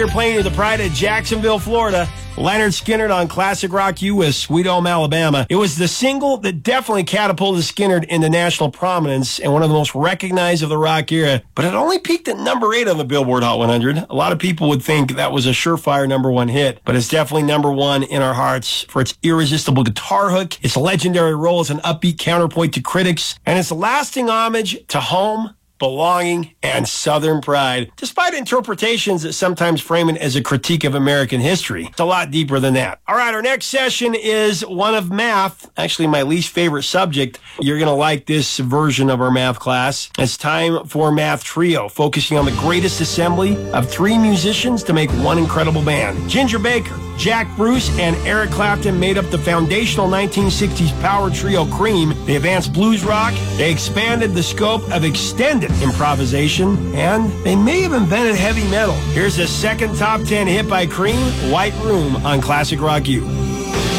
They're playing to the pride of Jacksonville, Florida. Leonard Skinner on Classic Rock U with Sweet Home Alabama. It was the single that definitely catapulted Skinner into national prominence and one of the most recognized of the rock era, but it only peaked at number 8 on the Billboard Hot 100. A lot of people would think that was a surefire number 1 hit, but it's definitely number 1 in our hearts for its irresistible guitar hook, its legendary role as an upbeat counterpoint to critics, and its lasting homage to home, belonging, and Southern pride, despite interpretations that sometimes frame it as a critique of American history. It's a lot deeper than that. All right, our next session is one of math, actually my least favorite subject. You're going to like this version of our math class. It's time for Math Trio, focusing on the greatest assembly of 3 musicians to make one incredible band. Ginger Baker, Jack Bruce, and Eric Clapton made up the foundational 1960s power trio Cream. They advanced blues rock, they expanded the scope of extended improvisation, and they may have invented heavy metal. Here's the second top 10 hit by Cream, White Room on Classic Rock U.